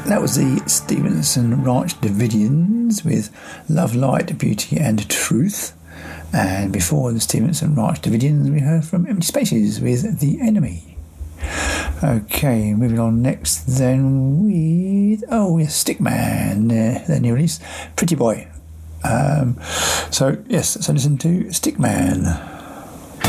That was the Stevenson Ranch Davidians with Love, Light, Beauty and Truth. And before the Stevenson Ranch Davidians, we heard from Empty Spaces with The Enemy. Okay, moving on next then with, Stickman, their new release, Pretty Boy. So listen to Stickman.